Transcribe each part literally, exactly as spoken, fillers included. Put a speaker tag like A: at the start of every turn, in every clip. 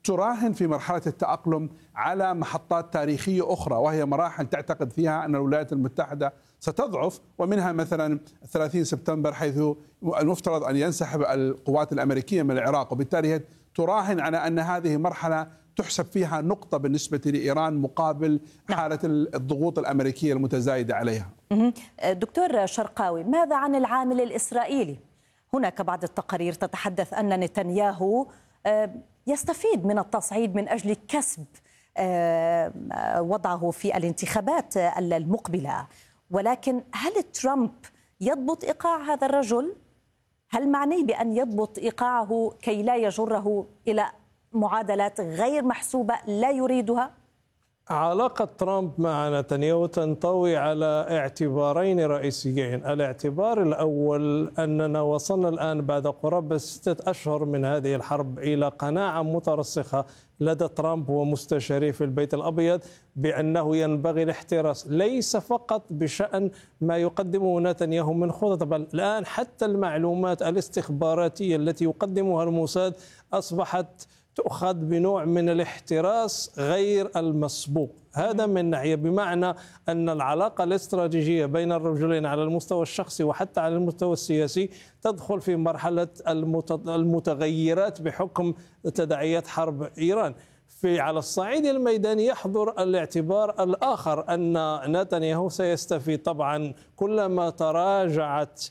A: تراهن في مرحلة التأقلم على محطات تاريخية أخرى، وهي مراحل تعتقد فيها أن الولايات المتحدة ستضعف، ومنها مثلا ثلاثين سبتمبر حيث المفترض أن ينسحب القوات الأمريكية من العراق، وبالتالي هي تراهن على أن هذه مرحلة تحسب فيها نقطة بالنسبة لإيران مقابل حالة الضغوط الأمريكية المتزايدة عليها.
B: دكتور شرقاوي، ماذا عن العامل الإسرائيلي؟ هناك بعض التقارير تتحدث أن نتنياهو يستفيد من التصعيد من أجل كسب وضعه في الانتخابات المقبلة، ولكن هل ترامب يضبط إيقاع هذا الرجل؟ هل معني بأن يضبط إيقاعه كي لا يجره إلى معادلات غير محسوبة لا يريدها؟
C: علاقة ترامب مع نتنياهو تنطوي على اعتبارين رئيسيين. الاعتبار الأول أننا وصلنا الآن بعد قرابة ستة أشهر من هذه الحرب إلى قناعة مترسخة لدى ترامب ومستشاريه في البيت الأبيض بأنه ينبغي الاحتراس، ليس فقط بشأن ما يقدمه نتنياهو من خطط، بل الآن حتى المعلومات الاستخباراتية التي يقدمها الموساد أصبحت تؤخذ بنوع من الاحتراس غير المسبوق. هذا من ناحية، بمعنى أن العلاقة الاستراتيجية بين الرجلين على المستوى الشخصي وحتى على المستوى السياسي تدخل في مرحلة المتغيرات بحكم تداعيات حرب إيران. في على الصعيد الميداني يحضر الاعتبار الآخر أن نتنياهو سيستفيد طبعا كلما تراجعت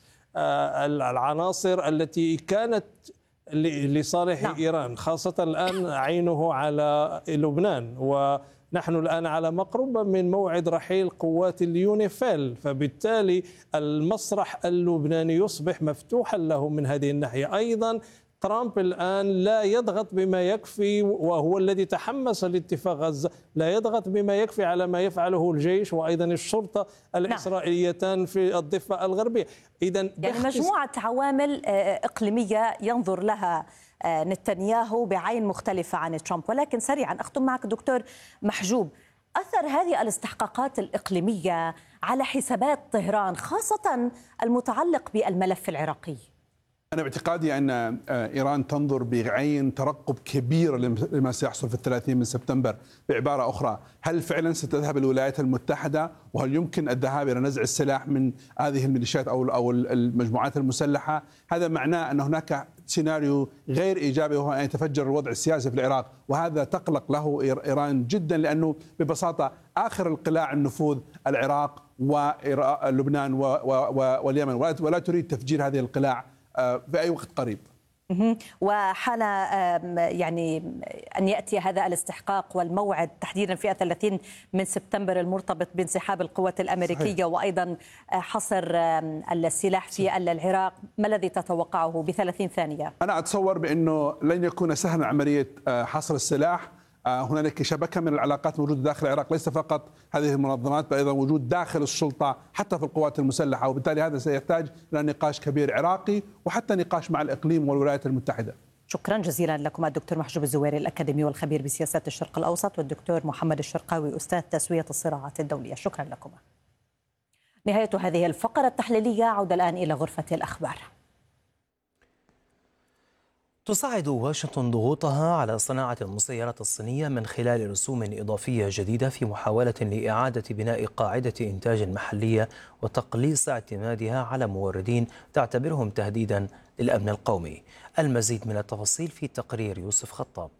C: العناصر التي كانت لصالح نعم. إيران، خاصة الآن عينه على لبنان، ونحن الآن على مقربة من موعد رحيل قوات اليونيفيل، فبالتالي المسرح اللبناني يصبح مفتوحا له من هذه الناحية. أيضا ترامب الآن لا يضغط بما يكفي، وهو الذي تحمس لاتفاق غزة، لا يضغط بما يكفي على ما يفعله الجيش وأيضا الشرطة الإسرائيليتان في الضفة الغربية. إذن
B: يعني مجموعة عوامل إقليمية ينظر لها نتنياهو بعين مختلفة عن ترامب. ولكن سريعا أختم معك دكتور محجوب، أثر هذه الاستحقاقات الإقليمية على حسابات طهران خاصة المتعلق بالملف العراقي؟
A: أنا باعتقادي أن إيران تنظر بعين ترقب كبير لما سيحصل في الثلاثين من سبتمبر. بعبارة أخرى، هل فعلا ستذهب الولايات المتحدة، وهل يمكن الذهاب إلى نزع السلاح من هذه الميليشيات أو أو المجموعات المسلحة؟ هذا معناه أن هناك سيناريو غير إيجابي، وهو أن يتفجر الوضع السياسي في العراق، وهذا تقلق له إيران جدا، لأنه ببساطة آخر القلاع النفوذ العراق ولبنان واليمن، ولا تريد تفجير هذه القلاع في أي وقت قريب.
B: وحان يعني أن يأتي هذا الاستحقاق والموعد تحديدا في ثلاثين من سبتمبر المرتبط بانسحاب القوات الأمريكية صحيح. وأيضا حصر السلاح في العراق، ما الذي تتوقعه بثلاثين ثانية؟
A: أنا أتصور بأنه لن يكون سهلا عملية حصر السلاح. هنالك شبكة من العلاقات موجودة داخل العراق، ليس فقط هذه المنظمات بل أيضا وجود داخل السلطة حتى في القوات المسلحة، وبالتالي هذا سيحتاج إلى نقاش كبير عراقي وحتى نقاش مع الإقليم والولايات المتحدة.
B: شكرا جزيلا لكم الدكتور محجوب الزويري الأكاديمي والخبير بسياسات الشرق الأوسط، والدكتور محمد الشرقاوي أستاذ تسوية الصراعات الدولية. شكرا لكم. نهاية هذه الفقرة التحليلية، عودة الآن إلى غرفة الأخبار.
D: تصعد واشنطن ضغوطها على صناعة المسيرات الصينية من خلال رسوم إضافية جديدة في محاولة لإعادة بناء قاعدة إنتاج محلية وتقليص اعتمادها على موردين تعتبرهم تهديدا للأمن القومي. المزيد من التفاصيل في تقرير يوسف خطاب.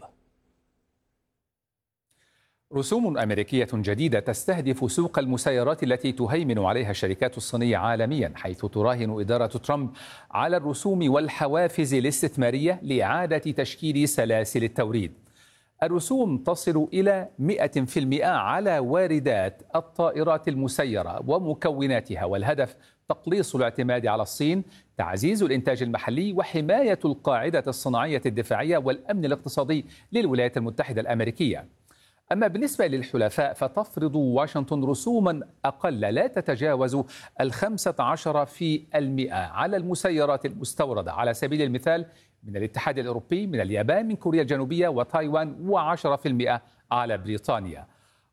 E: رسوم أمريكية جديدة تستهدف سوق المسيرات التي تهيمن عليها الشركات الصينية عالميا، حيث تراهن إدارة ترامب على الرسوم والحوافز الاستثمارية لإعادة تشكيل سلاسل التوريد. الرسوم تصل إلى مئة بالمئة على واردات الطائرات المسيرة ومكوناتها، والهدف تقليص الاعتماد على الصين، تعزيز الإنتاج المحلي، وحماية القاعدة الصناعية الدفاعية والأمن الاقتصادي للولايات المتحدة الأمريكية. أما بالنسبة للحلفاء فتفرض واشنطن رسوما أقل لا تتجاوز الخمسة عشر في المئة على المسيرات المستوردة، على سبيل المثال من الاتحاد الأوروبي، من اليابان، من كوريا الجنوبية وتايوان، وعشرة في المئة على بريطانيا.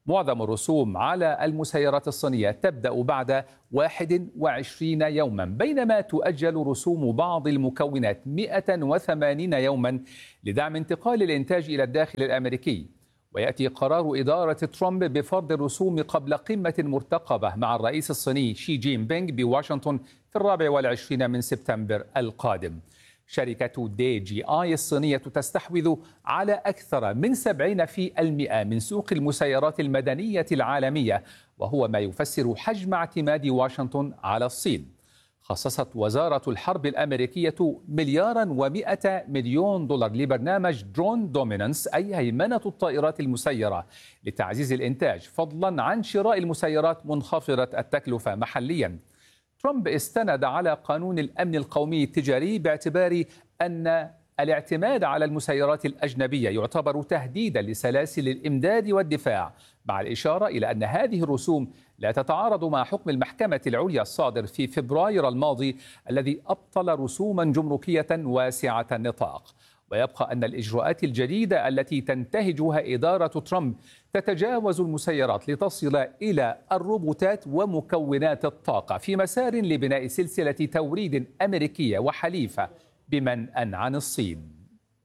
E: معظم الرسوم على المسيرات الصينية تبدأ بعد واحد وعشرين يوما، بينما تؤجل رسوم بعض المكونات مئة وثمانين يوما لدعم انتقال الإنتاج إلى الداخل الأمريكي. ويأتي قرار إدارة ترامب بفرض الرسوم قبل قمة مرتقبة مع الرئيس الصيني شي جين بينغ بواشنطن في الرابع والعشرين من سبتمبر القادم. شركة دي جي آي الصينية تستحوذ على أكثر من سبعين في المئة من سوق المسيرات المدنية العالمية، وهو ما يفسر حجم اعتماد واشنطن على الصين. خصصت وزارة الحرب الأمريكية مليارا ومئة مليون دولار لبرنامج درون دومينانس، أي هيمنة الطائرات المسيرة، لتعزيز الإنتاج فضلا عن شراء المسيرات منخفضة التكلفة محليا. ترامب استند على قانون الأمن القومي التجاري باعتبار أن الاعتماد على المسيرات الأجنبية يعتبر تهديدا لسلاسل الإمداد والدفاع، مع الإشارة إلى أن هذه الرسوم لا تتعارض مع حكم المحكمة العليا الصادر في فبراير الماضي الذي أبطل رسوما جمركية واسعة النطاق. ويبقى أن الإجراءات الجديدة التي تنتهجها إدارة ترامب تتجاوز المسيرات لتصل إلى الروبوتات ومكونات الطاقة في مسار لبناء سلسلة توريد أمريكية وحليفة بمنأى عن الصين.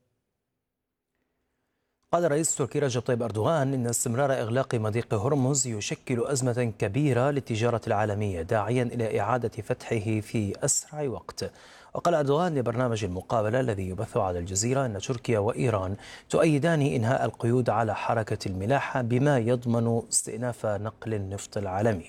D: قال رئيس تركيا رجب طيب أردوغان إن استمرار إغلاق مضيق هرمز يشكل أزمة كبيرة للتجارة العالمية، داعيا إلى إعادة فتحه في أسرع وقت. وقال أردوغان لبرنامج المقابلة الذي يبث على الجزيرة أن تركيا وإيران تؤيدان إنهاء القيود على حركة الملاحة بما يضمن استئناف نقل النفط العالمي.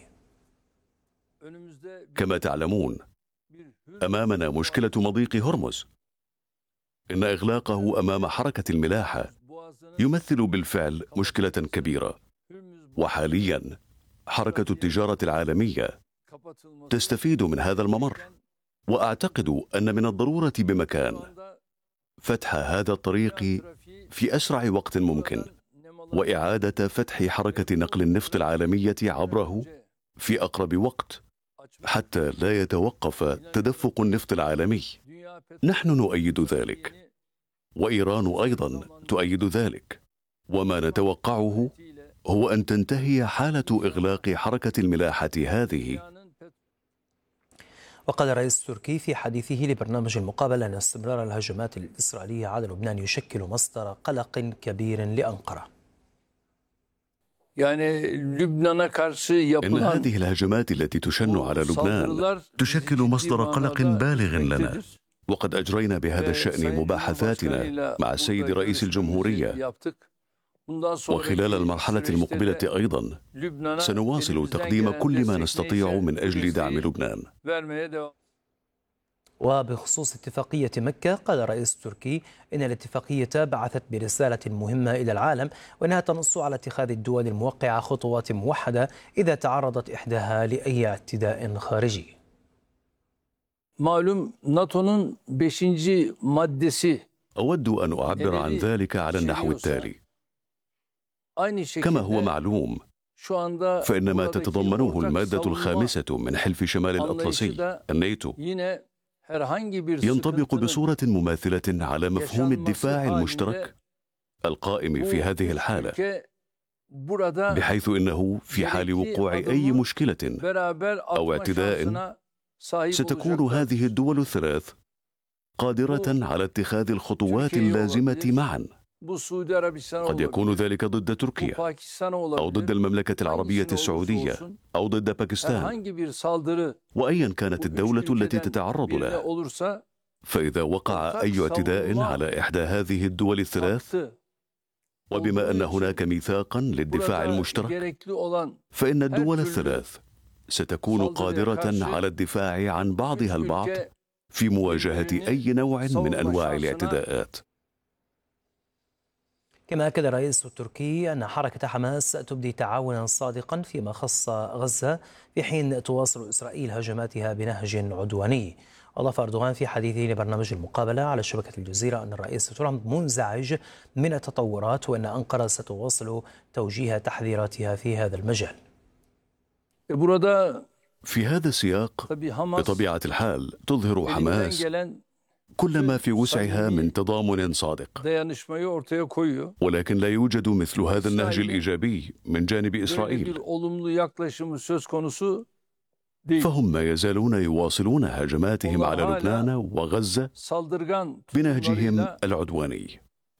F: كما تعلمون، أمامنا مشكلة مضيق هرمز. إن إغلاقه أمام حركة الملاحة يمثل بالفعل مشكلة كبيرة، وحاليا حركة التجارة العالمية تستفيد من هذا الممر، وأعتقد أن من الضرورة بمكان فتح هذا الطريق في أسرع وقت ممكن، وإعادة فتح حركة نقل النفط العالمية عبره في أقرب وقت حتى لا يتوقف تدفق النفط العالمي. نحن نؤيد ذلك، وإيران أيضا تؤيد ذلك، وما نتوقعه هو أن تنتهي حالة إغلاق حركة الملاحة هذه.
D: وقال الرئيس التركي في حديثه لبرنامج المقابلة أن استمرار الهجمات الإسرائيلية على لبنان يشكل مصدر قلق كبير لأنقرة.
G: يعني لبنان
F: إن هذه الهجمات التي تشن على لبنان تشكل مصدر قلق بالغ لنا، وقد أجرينا بهذا الشأن مباحثاتنا مع السيد رئيس الجمهورية، وخلال المرحلة المقبلة أيضا سنواصل تقديم كل ما نستطيع من أجل دعم لبنان.
D: وبخصوص اتفاقية مكة، قال الرئيس التركي إن الاتفاقية بعثت برسالة مهمة إلى العالم، وأنها تنص على اتخاذ الدول الموقعة خطوات موحدة إذا تعرضت إحداها لأي اعتداء خارجي.
G: معلوم ناتو'nun beşinci maddesi.
F: أود أن أعبر عن ذلك على النحو التالي: كما هو معلوم، فإن ما تتضمنه المادة الخامسة من حلف شمال الأطلسي الناتو ينطبق بصورة مماثلة على مفهوم الدفاع المشترك القائم في هذه الحالة، بحيث إنه في حال وقوع أي مشكلة أو اعتداء ستكون هذه الدول الثلاث قادرة على اتخاذ الخطوات اللازمة معا. قد يكون ذلك ضد تركيا أو ضد المملكة العربية السعودية أو ضد باكستان، وأيا كانت الدولة التي تتعرض لها. فإذا وقع أي اعتداء على إحدى هذه الدول الثلاث، وبما أن هناك ميثاقا للدفاع المشترك، فإن الدول الثلاث ستكون قادرة على الدفاع عن بعضها البعض في مواجهة أي نوع من أنواع الاعتداءات.
D: كما أكد الرئيس التركي أن حركة حماس تبدي تعاونا صادقا فيما خص غزة، في حين تواصل إسرائيل هجماتها بنهج عدواني. أضاف أردوغان في حديثه لبرنامج المقابلة على شبكة الجزيرة أن الرئيس ترامب منزعج من التطورات، وأن أنقرة ستواصل توجيه تحذيراتها في هذا المجال.
F: في هذا السياق، بطبيعة الحال تظهر حماس كل ما في وسعها من تضامن صادق، ولكن لا يوجد مثل هذا النهج الإيجابي من جانب إسرائيل، فهم ما يزالون يواصلون هجماتهم على لبنان وغزة بنهجهم العدواني.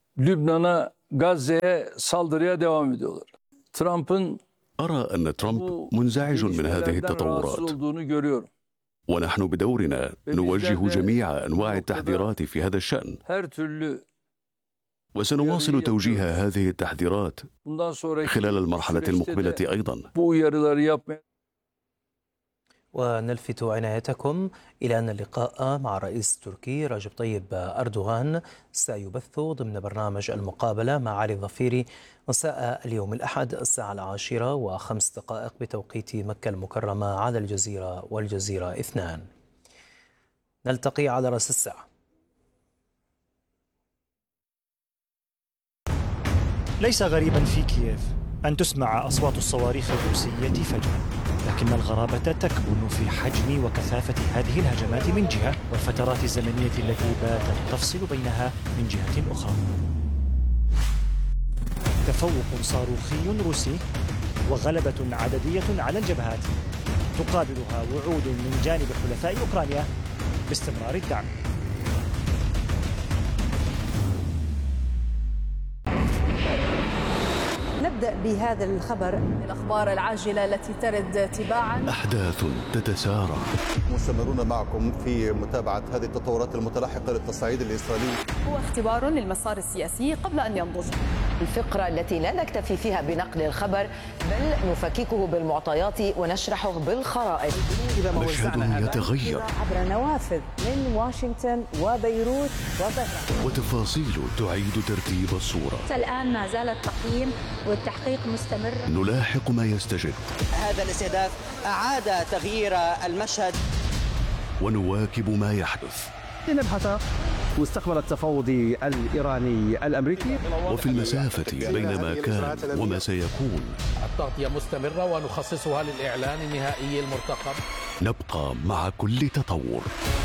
F: أرى أن ترامب منزعج من هذه التطورات، ونحن بدورنا نوجه جميع أنواع التحذيرات في هذا الشأن، وسنواصل توجيه هذه التحذيرات خلال المرحلة المقبلة أيضا.
D: ونلفت عنايتكم إلى أن اللقاء مع الرئيس التركي رجب طيب أردوغان سيبث ضمن برنامج المقابلة مع علي الظفيري مساء اليوم الأحد الساعة العاشرة وخمس دقائق بتوقيت مكة المكرمة على الجزيرة والجزيرة اثنان. نلتقي على رأس الساعة.
H: ليس غريبا في كييف أن تسمع أصوات الصواريخ الروسية فجأة، لكن الغرابة تكمن في حجم وكثافة هذه الهجمات من جهة، والفترات الزمنية التي باتت تفصل بينها من جهة أخرى. تفوق صاروخي روسي وغلبة عددية على الجبهات تقابلها وعود من جانب حلفاء أوكرانيا باستمرار الدعم.
B: نبدأ بهذا الخبر، الأخبار العاجلة التي ترد تباعا.
F: أحداث تتسارع.
I: مستمرون معكم في متابعة هذه التطورات المتلاحقة للتصعيد الإسرائيلي.
B: هو اختبار للمسار السياسي قبل أن ينضج.
J: الفقرة التي لا نكتفي فيها بنقل الخبر، بل نفككه بالمعطيات ونشرحه بالخرائط.
F: مشهد يتغير
B: عبر نوافذ من واشنطن وبيروت وطهران،
F: وتفاصيل تعيد ترتيب الصورة.
K: الآن ما زال التقييم والتحقيق مستمر.
F: نلاحق ما يستجد.
L: هذا الاستهداف أعاد تغيير المشهد،
F: ونواكب ما يحدث.
M: لنبحث مستقبل التفاوض الإيراني الأمريكي،
F: وفي المسافة بين ما كان وما سيكون.
N: التغطية مستمرة ونخصصها للإعلان النهائي المرتقب.
F: نبقى مع كل تطور.